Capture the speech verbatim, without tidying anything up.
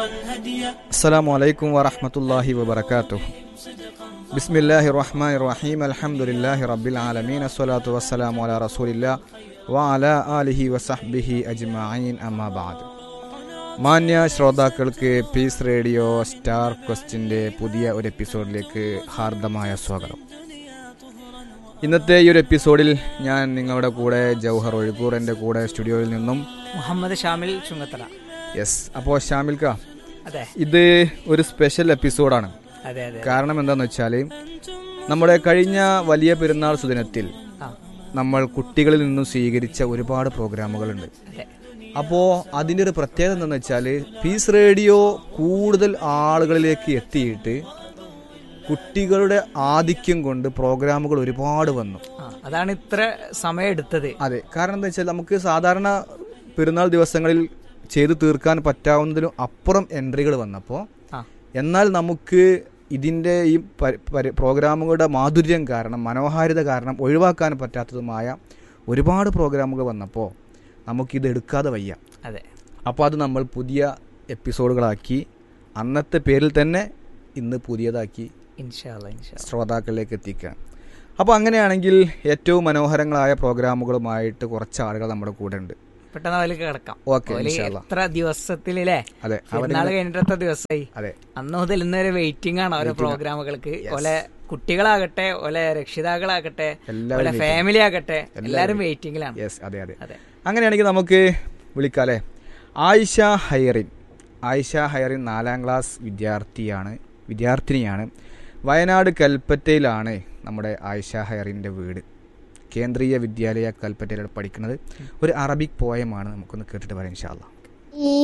അസ്സലാമു അലൈക്കും വറഹ്മത്തുള്ളാഹി വബറകാതുഹു. ബിസ്മില്ലാഹിർ റഹ്മാനിർ റഹീം. അൽഹംദുലില്ലാഹി റബ്ബിൽ ആലമീൻ. അസ്സലാത്തു വസ്സലാമു അലാ റസൂലില്ലാ വഅലാ ആലിഹി വസഹ്ബിഹി അജ്മഈൻ. അമ്മാ ബഅദ്. മാന്യ ശ്രോതാക്കൾക്ക് പീസ് റേഡിയോ സ്റ്റാർ ക്വസ്റ്റിൻ്റെ പുതിയ ഒരു എപ്പിസോഡിലേക്ക് ഹാർദമായ സ്വാഗതം. ഇന്നത്തെ ഈ ഒരു എപ്പിസോഡിൽ ഞാൻ നിങ്ങളുടെ കൂടെ ജൗഹർ ഒഴുകൂർ, എൻ്റെ കൂടെ സ്റ്റുഡിയോയിൽ നിന്നും മുഹമ്മദ് ഷാമിൽ ചുങ്കത്തറ. യെസ്. അപ്പോൾ ഷാമിൽക്ക, അതെ, ഇത് ഒരു സ്പെഷ്യൽ എപ്പിസോഡാണ്. അതെ അതെ കാരണം എന്താണെന്ന് വെച്ചാൽ, നമ്മുടെ കഴിഞ്ഞ വലിയ പെരുന്നാൾ സുദിനത്തിൽ നമ്മൾ കുട്ടികളിൽ നിന്നും സ്വീകരിച്ച ഒരുപാട് പ്രോഗ്രാമുകളുണ്ട്. അപ്പോൾ അതിൻ്റെ ഒരു പ്രത്യേകത എന്താണെന്ന് വെച്ചാൽ, പീസ് റേഡിയോ കൂടുതൽ ആളുകളിലേക്ക് എത്തിയിട്ട് കുട്ടികളുടെ ആധിക്യം കൊണ്ട് പ്രോഗ്രാമുകൾ ഒരുപാട് വന്നു. അതാണ് ഇത്ര സമയം എടുത്തത്. അതെ, കാരണം എന്താ വെച്ചാൽ, നമുക്ക് സാധാരണ പെരുന്നാൾ ദിവസങ്ങളിൽ ചെയ്തു തീർക്കാൻ പറ്റാവുന്നതിനും അപ്പുറം എൻട്രികൾ വന്നപ്പോൾ, എന്നാൽ നമുക്ക് ഇതിൻ്റെ ഈ പ്രോഗ്രാമുകളുടെ മാധുര്യം കാരണം, മനോഹാരിത കാരണം ഒഴിവാക്കാൻ പറ്റാത്തതുമായ ഒരുപാട് പ്രോഗ്രാമുകൾ വന്നപ്പോൾ നമുക്കിത് എടുക്കാതെ വയ്യ. അതെ. അപ്പോൾ അത് നമ്മൾ പുതിയ എപ്പിസോഡുകളാക്കി അന്നത്തെ പേരിൽ തന്നെ ഇന്ന് പുതിയതാക്കി ഇൻഷാ അല്ലാഹ് ഇൻഷാ അല്ലാഹ് ശ്രോതാക്കളിലേക്ക് എത്തിക്കുകയാണ്. അപ്പോൾ അങ്ങനെയാണെങ്കിൽ ഏറ്റവും മനോഹരങ്ങളായ പ്രോഗ്രാമുകളുമായിട്ട് കുറച്ച് ആളുകൾ നമ്മുടെ കൂടെ ഉണ്ട്. പെട്ടെന്ന് അതിലേക്ക് കിടക്കാം. ഓക്കെ, എത്ര ദിവസത്തിലല്ലേ? അതെ, പെരുന്നാൾ കഴിഞ്ഞിട്ട് എത്ര ദിവസമായി? അതെ, അന്ന് മുതൽ ഇന്ന് വരെ വെയിറ്റിംഗ് ആണ് ഓരോ പ്രോഗ്രാമുകൾക്ക്. ഓലെ കുട്ടികളാകട്ടെ, ഓലെ രക്ഷിതാക്കളാകട്ടെ, ഓലെ ഫാമിലി ആകട്ടെ, എല്ലാവരും വെയിറ്റിംഗിലാണ്. അതെ അതെ അതെ അങ്ങനെയാണെങ്കിൽ നമുക്ക് വിളിക്കാല്ലേ. ആയിഷ ഹൈറിൻ. ആയിഷ ഹൈറിൻ നാലാം ക്ലാസ് വിദ്യാർത്ഥിയാണ് വിദ്യാർത്ഥിനിയാണ് വയനാട് കൽപ്പറ്റയിലാണ് നമ്മുടെ ആയിഷ ഹൈറിൻ്റെ വീട്. കേന്ദ്രീയ വിദ്യാലയ കൽപ്പറ്റയിലാണ് പഠിക്കുന്നത്. ഒരു അറബിക് പോയമാണ്, നമുക്കൊന്ന് കേട്ടിട്ട് പറയാം ഇൻഷാ അല്ലാഹ്.